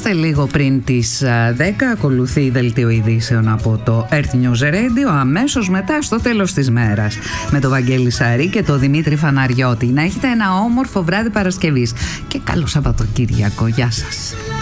Κάθε λίγο πριν τις 10 ακολουθεί η δελτίο ειδήσεων από το Earth News Radio, αμέσως μετά στο τέλος της μέρας, με τον Βαγγέλη Σαρή και τον Δημήτρη Φαναριώτη. Να έχετε ένα όμορφο βράδυ Παρασκευής και καλό Σαββατοκύριακο. Γεια σας.